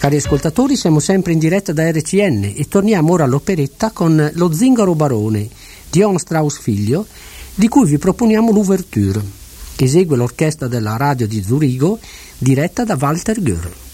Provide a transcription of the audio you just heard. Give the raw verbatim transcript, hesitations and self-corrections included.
Cari ascoltatori, siamo sempre in diretta da R C N e torniamo ora all'operetta con Lo Zingaro Barone di Johann Strauss figlio, di cui vi proponiamo l'ouverture. Esegue l'orchestra della radio di Zurigo diretta da Walter Göhr.